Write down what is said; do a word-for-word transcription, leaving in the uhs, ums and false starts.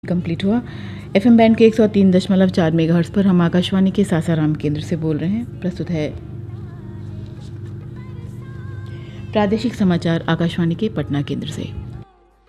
Complete हुआ। FM band के एक सौ तीन दशमलव चार मेगाहर्ट्ज पर हम आकाशवाणी के सासाराम केंद्र से बोल रहे हैं। प्रस्तुत है प्रादेशिक समाचार आकाशवाणी के पटना केंद्र से।